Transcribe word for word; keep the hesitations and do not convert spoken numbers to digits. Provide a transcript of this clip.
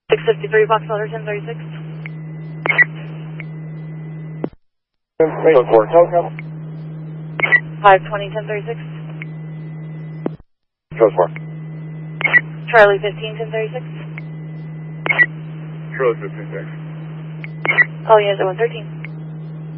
six fifty-three, Box Letter ten thirty-six. Radio four, Telecom. five twenty, ten thirty-six. Code four. Charlie fifteen, ten thirty-six. Charlie fifteen, six. Calling you at one thirteen.